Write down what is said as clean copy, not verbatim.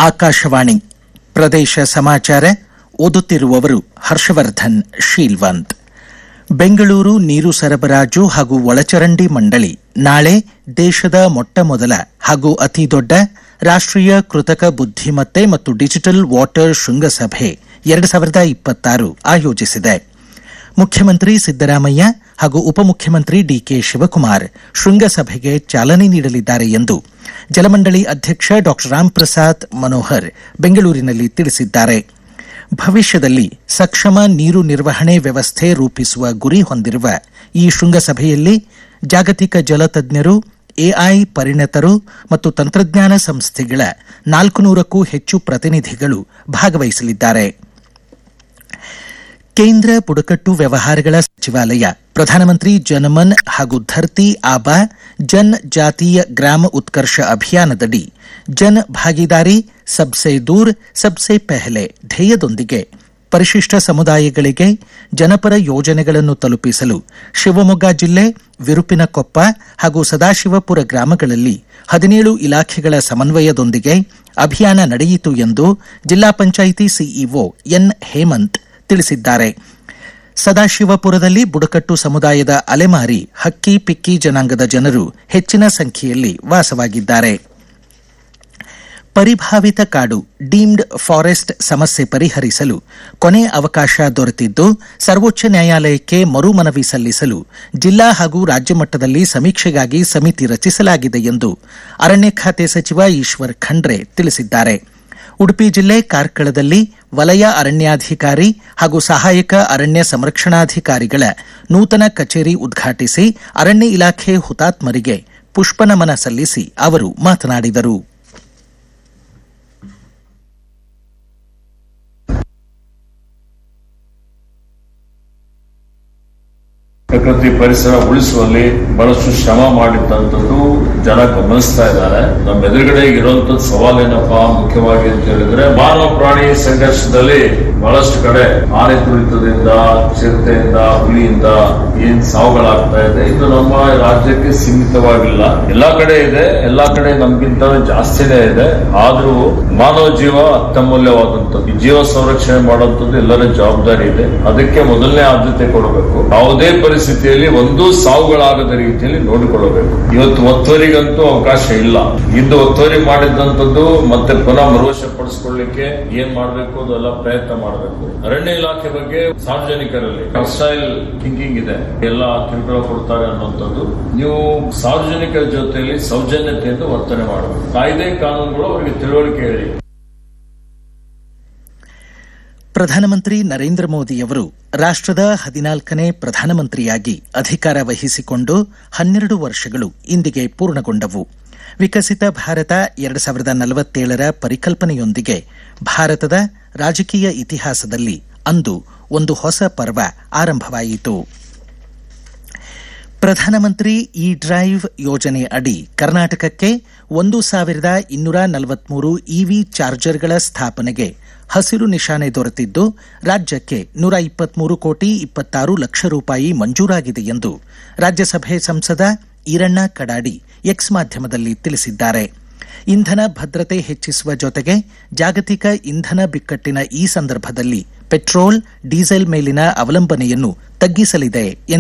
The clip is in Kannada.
ಆಕಾಶವಾಣಿ ಪ್ರದೇಶ ಸಮಾಚಾರ ಓದುತ್ತಿರುವವರು ಹರ್ಷವರ್ಧನ್ ಶೀಲ್ವಂತ್. ಬೆಂಗಳೂರು ನೀರು ಸರಬರಾಜು ಹಾಗೂ ಒಳಚರಂಡಿ ಮಂಡಳಿ ನಾಳೆ ದೇಶದ ಮೊಟ್ಟಮೊದಲ ಹಾಗೂ ಅತಿದೊಡ್ಡ ರಾಷ್ಟ್ರೀಯ ಕೃತಕ ಬುದ್ಧಿಮತ್ತೆ ಮತ್ತು ಡಿಜಿಟಲ್ ವಾಟರ್ ಶೃಂಗಸಭೆ 2026 ಆಯೋಜಿಸಿದೆ. ಮುಖ್ಯಮಂತ್ರಿ ಸಿದ್ದರಾಮಯ್ಯ ಹಾಗೂ ಉಪಮುಖ್ಯಮಂತ್ರಿ ಡಿಕೆ ಶಿವಕುಮಾರ್ ಶೃಂಗಸಭೆಗೆ ಚಾಲನೆ ನೀಡಲಿದ್ದಾರೆ ಎಂದು ಜಲಮಂಡಳಿ ಅಧ್ಯಕ್ಷ ಡಾ ರಾಮ್ಪ್ರಸಾದ್ ಮನೋಹರ್ ಬೆಂಗಳೂರಿನಲ್ಲಿ ತಿಳಿಸಿದ್ದಾರೆ. ಭವಿಷ್ಯದಲ್ಲಿ ಸಕ್ಷಮ ನೀರು ನಿರ್ವಹಣೆ ವ್ಯವಸ್ಥೆ ರೂಪಿಸುವ ಗುರಿ ಹೊಂದಿರುವ ಈ ಶೃಂಗಸಭೆಯಲ್ಲಿ ಜಾಗತಿಕ ಜಲತಜ್ಞರು, ಎಐ ಪರಿಣತರು ಮತ್ತು ತಂತ್ರಜ್ಞಾನ ಸಂಸ್ಥೆಗಳ 400ಕ್ಕೂ ಹೆಚ್ಚು ಪ್ರತಿನಿಧಿಗಳು ಭಾಗವಹಿಸಲಿದ್ದಾರೆ. ಕೇಂದ್ರ ಬುಡಕಟ್ಟು ವ್ಯವಹಾರಗಳ ಸಚಿವಾಲಯ ಪ್ರಧಾನಮಂತ್ರಿ ಜನಮನ್ ಹಾಗೂ ಧರ್ತಿ ಆಬಾ ಜನ್ ಜಾತೀಯ ಗ್ರಾಮ ಉತ್ಕರ್ಷ ಅಭಿಯಾನದಡಿ ಜನ್ ಭಾಗಿದಾರಿ ಸಬ್ಸೆ ದೂರ್ ಸಬ್ಸೆ ಪೆಹಲೆ ಧ್ಯೇಯದೊಂದಿಗೆ ಪರಿಶಿಷ್ಟ ಸಮುದಾಯಗಳಿಗೆ ಜನಪರ ಯೋಜನೆಗಳನ್ನು ತಲುಪಿಸಲು ಶಿವಮೊಗ್ಗ ಜಿಲ್ಲೆ ವಿರುಪಿನಕೊಪ್ಪ ಹಾಗೂ ಸದಾಶಿವಪುರ ಗ್ರಾಮಗಳಲ್ಲಿ 17 ಇಲಾಖೆಗಳ ಸಮನ್ವಯದೊಂದಿಗೆ ಅಭಿಯಾನ ನಡೆಯಿತು ಎಂದು ಜಿಲ್ಲಾ ಪಂಚಾಯಿತಿ ಸಿಇಒ ಎನ್ ಹೇಮಂತ್ ತಿಳಿಸಿದ್ದಾರೆ. ಸದಾಶಿವಪುರದಲ್ಲಿ ಬುಡಕಟ್ಟು ಸಮುದಾಯದ ಅಲೆಮಾರಿ ಹಕ್ಕಿ ಪಿಕ್ಕಿ ಜನಾಂಗದ ಜನರು ಹೆಚ್ಚಿನ ಸಂಖ್ಯೆಯಲ್ಲಿ ವಾಸವಾಗಿದ್ದಾರೆ. ಪರಿಭಾವಿತ ಕಾಡು ಡೀಮ್ಡ್ ಫಾರೆಸ್ಟ್ ಸಮಸ್ಯೆ ಪರಿಹರಿಸಲು ಕೊನೆ ಅವಕಾಶ ದೊರೆತಿದ್ದು ಸರ್ವೋಚ್ಚ ನ್ಯಾಯಾಲಯಕ್ಕೆ ಮರು ಮನವಿ ಸಲ್ಲಿಸಲು ಜಿಲ್ಲಾ ಹಾಗೂ ರಾಜ್ಯ ಮಟ್ಟದಲ್ಲಿ ಸಮೀಕ್ಷೆಗಾಗಿ ಸಮಿತಿ ರಚಿಸಲಾಗಿದೆ ಎಂದು ಅರಣ್ಯ ಖಾತೆ ಸಚಿವ ಈಶ್ವರ್ ಖಂಡ್ರೆ ತಿಳಿಸಿದ್ದಾರೆ. ಉಡುಪಿ ಜಿಲ್ಲೆ ಕಾರ್ಕಳದಲ್ಲಿ ವಲಯ ಅರಣ್ಯಾಧಿಕಾರಿ ಹಾಗೂ ಸಹಾಯಕ ಅರಣ್ಯ ಸಂರಕ್ಷಣಾಧಿಕಾರಿಗಳ ನೂತನ ಕಚೇರಿ ಉದ್ಘಾಟಿಸಿ ಅರಣ್ಯ ಇಲಾಖೆ ಹುತಾತ್ಮರಿಗೆ ಪುಷ್ಪನಮನ ಸಲ್ಲಿಸಿ ಅವರು ಮಾತನಾಡಿದರು. ಪ್ರಕೃತಿ ಪರಿಸರ ಉಳಿಸುವಲ್ಲಿ ಬಹಳಷ್ಟು ಶ್ರಮ ಮಾಡಿದ್ದಂಥದ್ದು ಜನ ಗಮನಿಸ್ತಾ ಇದ್ದಾರೆ. ನಮ್ಮ ಎದುರುಗಡೆ ಇರುವಂತದ್ದು ಸವಾಲೇನಪ್ಪಾ ಮುಖ್ಯವಾಗಿ ಅಂತ ಹೇಳಿದ್ರೆ ಮಾನವ ಪ್ರಾಣಿ ಸಂಘರ್ಷದಲ್ಲಿ ಬಹಳಷ್ಟು ಕಡೆ ಆನೆ ತುಳಿತದಿಂದ, ಚಿರತೆಯಿಂದ, ಹುಲಿಯಿಂದ ಏನ್ ಸಾವುಗಳಾಗ್ತಾ ಇದೆ. ಇದು ನಮ್ಮ ರಾಜ್ಯಕ್ಕೆ ಸೀಮಿತವಾಗಿಲ್ಲ, ಎಲ್ಲಾ ಕಡೆ ಇದೆ. ಎಲ್ಲಾ ಕಡೆ ನಮ್ಗಿಂತ ಜಾಸ್ತಿನೇ ಇದೆ. ಆದ್ರೂ ಮಾನವ ಜೀವ ಅತ್ಯಮೂಲ್ಯವಾದಂಥದ್ದು. ಈ ಜೀವ ಸಂರಕ್ಷಣೆ ಮಾಡುವಂಥದ್ದು ಎಲ್ಲರ ಜವಾಬ್ದಾರಿ ಇದೆ. ಅದಕ್ಕೆ ಮೊದಲನೇ ಆದ್ಯತೆ ಕೊಡಬೇಕು. ಯಾವುದೇ ಪರಿಸ್ಥಿತಿಯಲ್ಲಿ ಒಂದು ಸಾವುಗಳಾಗದ ರೀತಿಯಲ್ಲಿ ನೋಡಿಕೊಳ್ಳಬೇಕು. ಇವತ್ತು ಒತ್ತುವರಿಗಂತೂ ಅವಕಾಶ ಇಲ್ಲ. ಇಂದು ಒತ್ತುವರಿ ಮಾಡಿದಂಥದ್ದು ಮತ್ತೆ ಪುನಃ ಮರುವಶಪಡಿಸಿಕೊಳ್ಳಲಿಕ್ಕೆ ಏನ್ ಮಾಡಬೇಕು ಅದೆಲ್ಲ ಪ್ರಯತ್ನ ಮಾಡಬೇಕು. ಅರಣ್ಯ ಇಲಾಖೆ ಬಗ್ಗೆ ಸಾರ್ವಜನಿಕರಲ್ಲಿ ಹಾಸ್ಟೈಲ್ ಥಿಂಕಿಂಗ್ ಇದೆ. ಎಲ್ಲ ಕಿರುಕುಳ ಕೊಡ್ತಾರೆ ಅನ್ನುವಂಥದ್ದು. ನೀವು ಸಾರ್ವಜನಿಕರ ಜೊತೆಯಲ್ಲಿ ಸೌಜನ್ಯತೆಯಿಂದ ವರ್ತನೆ ಮಾಡಬೇಕು. ಕಾಯ್ದೆ ಕಾನೂನುಗಳು ಅವರಿಗೆ ತಿಳುವಳಿಕೆ ಹೇಳಿ. ಪ್ರಧಾನಮಂತ್ರಿ ನರೇಂದ್ರ ಮೋದಿಯವರು ರಾಷ್ಟ್ರದ 14ನೇ ಪ್ರಧಾನಮಂತ್ರಿಯಾಗಿ ಅಧಿಕಾರ ವಹಿಸಿಕೊಂಡು 12 ವರ್ಷಗಳು ಇಂದಿಗೆ ಪೂರ್ಣಗೊಂಡವು. ವಿಕಸಿತ ಭಾರತ 2047ರ ಪರಿಕಲ್ಪನೆಯೊಂದಿಗೆ ಭಾರತದ ರಾಜಕೀಯ ಇತಿಹಾಸದಲ್ಲಿ ಅಂದು ಒಂದು ಹೊಸ ಪರ್ವ ಆರಂಭವಾಯಿತು. ಪ್ರಧಾನಮಂತ್ರಿ ಇ ಡ್ರೈವ್ ಯೋಜನೆ ಅಡಿ ಕರ್ನಾಟಕಕ್ಕೆ 1243 ಇವಿ ಚಾರ್ಜರ್ಗಳ ಸ್ಥಾಪನೆಗೆ ಹಸಿರು ನಿಶಾನೆ ದೊರೆತಿದ್ದು ರಾಜ್ಯಕ್ಕೆ 123 ಕೋಟಿ 26 ಲಕ್ಷ ರೂಪಾಯಿ ಮಂಜೂರಾಗಿದೆ ಎಂದು ರಾಜ್ಯಸಭೆ ಸಂಸದ ಈರಣ್ಣ ಕಡಾಡಿ ಎಕ್ಸ್ ಮಾಧ್ಯಮದಲ್ಲಿ ತಿಳಿಸಿದ್ದಾರೆ. ಇಂಧನ ಭದ್ರತೆ ಹೆಚ್ಚಿಸುವ ಜೊತೆಗೆ ಜಾಗತಿಕ ಇಂಧನ ಬಿಕ್ಕಟ್ಟಿನ ಈ ಸಂದರ್ಭದಲ್ಲಿ ಪೆಟ್ರೋಲ್, ಡೀಸೆಲ್ ಮೇಲಿನ ಅವಲಂಬನೆಯನ್ನು ತಗ್ಗಿಸಲಿದೆ